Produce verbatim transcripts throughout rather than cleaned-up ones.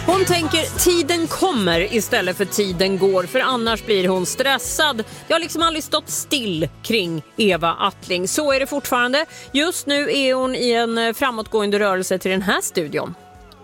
Hon tänker tiden kommer istället för tiden går, för annars blir hon stressad. Det har liksom aldrig stått still kring Eva Attling. Så är det fortfarande. Just nu är hon i en framåtgående rörelse till den här studion.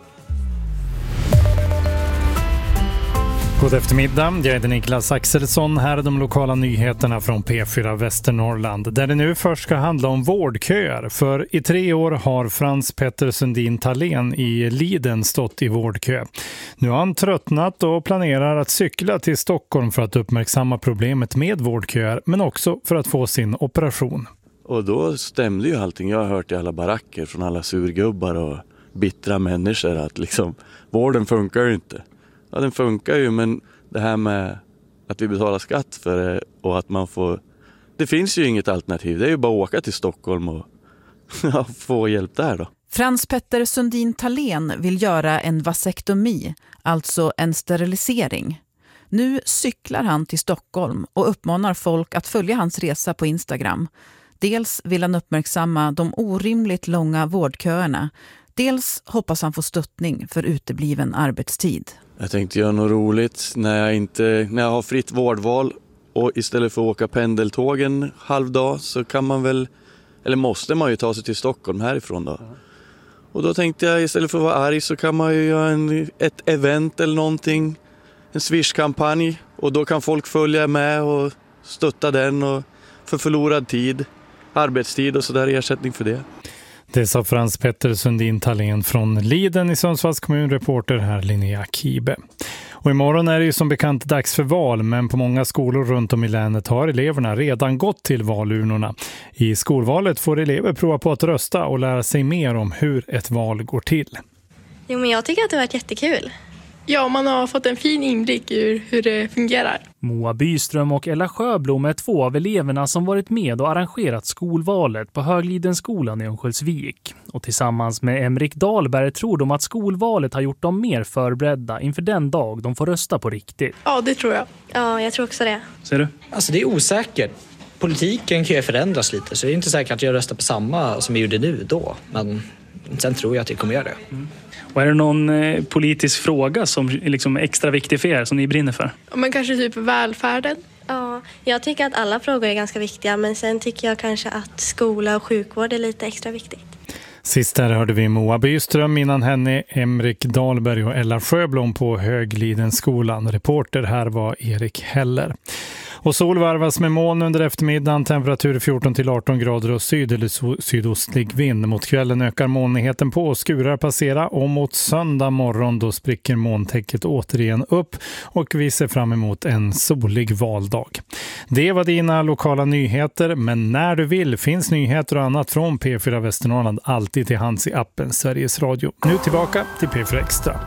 God eftermiddag, jag heter Niklas Axelsson. Här är de lokala nyheterna från P fyra Västernorrland, där det nu först ska handla om vårdköer. För i tre år har Frans Petter Sundin Thalén i Liden stått i vårdkö. Nu har han tröttnat och planerar att cykla till Stockholm för att uppmärksamma problemet med vårdköer, men också för att få sin operation. Och då stämde ju allting. Jag har hört i alla baracker från alla surgubbar och bittra människor att liksom, vården funkar ju inte. Ja, den funkar ju, men det här med att vi betalar skatt för det och att man får... Det finns ju inget alternativ. Det är ju bara att åka till Stockholm och ja, få hjälp där då. Frans Petter Sundin Thalén vill göra en vasektomi, alltså en sterilisering. Nu cyklar han till Stockholm och uppmanar folk att följa hans resa på Instagram. Dels vill han uppmärksamma de orimligt långa vårdköerna. Dels hoppas han få stöttning för utebliven arbetstid. Jag tänkte göra något roligt när jag, inte, när jag har fritt vårdval och istället för att åka pendeltågen halv dag så kan man väl, eller måste man ju ta sig till Stockholm härifrån då. Och då tänkte jag istället för att vara arg så kan man ju göra en, ett event eller någonting, en Swish-kampanj, och då kan folk följa med och stötta den och för förlorad tid, arbetstid och sådär, ersättning för det. Det sa Frans Petter Sundin Thalén från Liden i Sundsvalls kommun, reporter här Linnea Kibe. Och imorgon är det ju som bekant dags för val, men på många skolor runt om i länet har eleverna redan gått till valurnorna. I skolvalet får elever prova på att rösta och lära sig mer om hur ett val går till. Jo, men jag tycker att det har varit jättekul. Ja, man har fått en fin inblick ur hur det fungerar. Moa Byström och Ella Sjöblom är två av eleverna som varit med och arrangerat skolvalet på Höglidenskolan i Örnsköldsvik. Och tillsammans med Emrik Dahlberg tror de att skolvalet har gjort dem mer förberedda inför den dag de får rösta på riktigt. Ja, det tror jag. Ja, jag tror också det. Ser du? Alltså det är osäkert. Politiken kan ju förändras lite, så det är inte säkert att jag röstar på samma som jag gjorde nu då. Men sen tror jag att jag kommer göra det. Mm. Och är det någon eh, politisk fråga som är liksom extra viktig för er, som ni brinner för? Men kanske typ välfärden. Ja, jag tycker att alla frågor är ganska viktiga, men sen tycker jag kanske att skola och sjukvård är lite extra viktigt. Sist där hörde vi Moa Byström, innan henne Emrik Dahlberg och Ella Sjöblom på Höglidenskolan. Reporter här var Erik Heller. Och sol varvas med moln under eftermiddagen, temperatur fjorton till arton grader och syd- eller sydostlig vind. Mot kvällen ökar molnigheten på och skurar passera, och mot söndag morgon då spricker molntäcket återigen upp och vi ser fram emot en solig valdag. Det var dina lokala nyheter, men när du vill finns nyheter och annat från P fyra Västernorrland alltid till hands i appen Sveriges Radio. Nu tillbaka till P fyra Extra.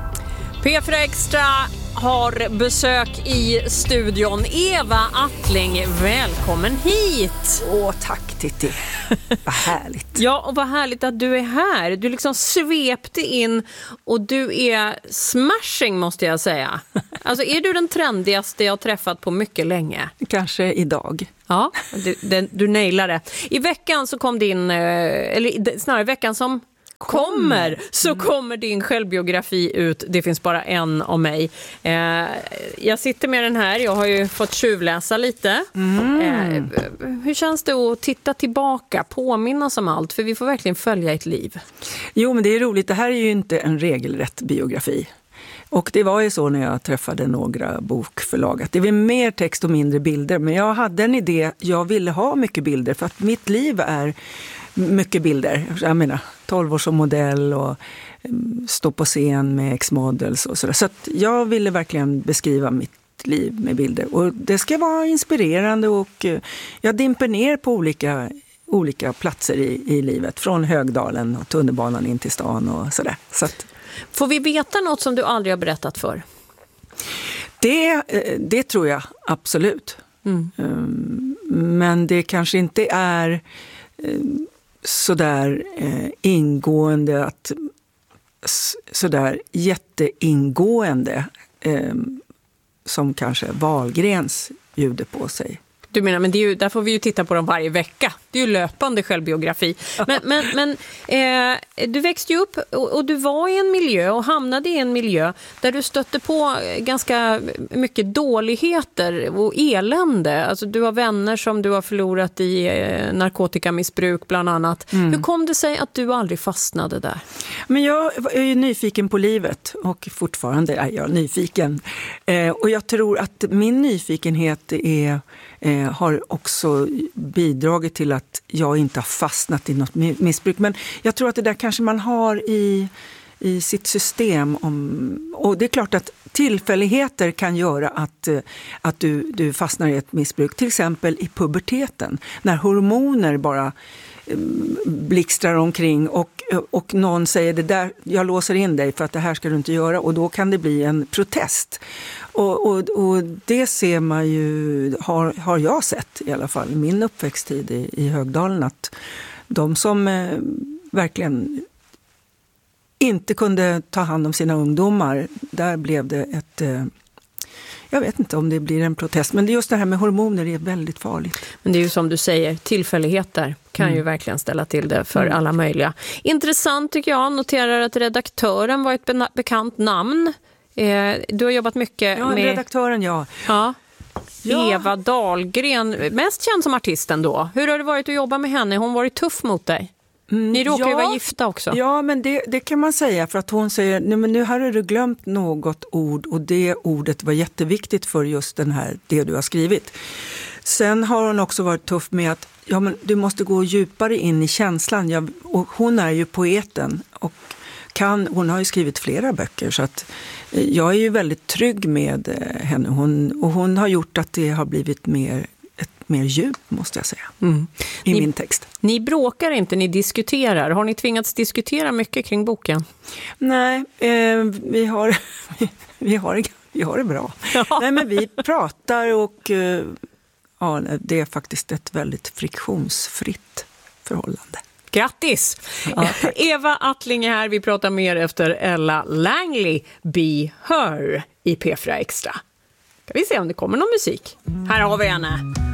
P fyra Extra har besök i studion. Eva Attling, välkommen hit. Åh, tack Titti. Vad härligt. Ja, och vad härligt att du är här. Du liksom svepte in och du är smashing, måste jag säga. Alltså, är du den trendigaste jag har träffat på mycket länge? Kanske idag. Ja, du, den, du nailar det. I veckan så kom din, eller snarare veckan som kommer, så kommer din självbiografi ut. Det finns bara en av mig. Eh, jag sitter med den här. Jag har ju fått tjuvläsa lite. Mm. Eh, hur känns det att titta tillbaka, påminnas om allt? För vi får verkligen följa ett liv. Jo, men det är roligt. Det här är ju inte en regelrätt biografi. Och det var ju så när jag träffade några bokförlag att det var mer text och mindre bilder. Men jag hade en idé. Jag ville ha mycket bilder för att mitt liv är mycket bilder. Jag menar, tolv år som modell och stå på scen med X-models och sådär. Så att jag ville verkligen beskriva mitt liv med bilder. Och det ska vara inspirerande, och jag dimper ner på olika, olika platser i, i livet. Från Högdalen och tunnelbanan in till stan och sådär. Så att, får vi veta något som du aldrig har berättat för? Det, det tror jag absolut. Mm. Men det kanske inte är sådär eh, ingående, att sådär jätteingående eh, som kanske Wahlgrens bjuder på sig. Du menar, men det är ju, där får vi ju titta på dem varje vecka. Det är ju löpande självbiografi. Men, men, men eh, du växte ju upp och, och du var i en miljö och hamnade i en miljö där du stötte på ganska mycket dåligheter och elände. Alltså du har vänner som du har förlorat i eh, narkotikamissbruk bland annat. Mm. Hur kom det sig att du aldrig fastnade där? Men jag är ju nyfiken på livet och fortfarande är jag nyfiken. Eh, och jag tror att min nyfikenhet är, eh, har också bidragit till att jag inte har fastnat i något missbruk. Men jag tror att det där kanske man har i, i sitt system. Om, och det är klart att tillfälligheter kan göra att, att du, du fastnar i ett missbruk. Till exempel i puberteten, när hormoner bara blixtrar omkring och, och någon säger det där, jag låser in dig för att det här ska du inte göra, och då kan det bli en protest. Och, och, och det ser man ju, har, har jag sett i alla fall i min uppväxttid i, i Högdalen, att de som eh, verkligen inte kunde ta hand om sina ungdomar, där blev det ett eh, jag vet inte om det blir en protest, men just det här med hormoner är väldigt farligt. Men det är ju som du säger, tillfälligheter kan mm. ju verkligen ställa till det för mm. alla möjliga. Intressant tycker jag, noterar att redaktören var ett be- bekant namn. Eh, du har jobbat mycket ja, med... redaktören, ja. Ja. Ja. Eva Dahlgren, mest känd som artisten då. Hur har det varit att jobba med henne? Hon var ju tuff mot dig. Ni råkar ja, ju vara gifta också. Ja, men det, det kan man säga, för att hon säger, nej men nu har du glömt något ord, och det ordet var jätteviktigt för just den här, det du har skrivit. Sen har hon också varit tuff med att ja, men du måste gå djupare in i känslan. Jag, och hon är ju poeten och kan, hon har ju skrivit flera böcker, så att jag är ju väldigt trygg med henne. Hon, och hon har gjort att det har blivit mer ett mer djup, måste jag säga, mm. i ni, min text. Ni bråkar inte, ni diskuterar. Har ni tvingats diskutera mycket kring boken? Nej, eh, vi, har, vi, har, vi har det bra. Ja. Nej, men vi pratar och eh, ja, det är faktiskt ett väldigt friktionsfritt förhållande. Grattis! Ja, Eva Attling är här. Vi pratar mer efter Ella Langley, Be Her, i P fyra Extra. Ska vi se om det kommer någon musik. Här har vi henne.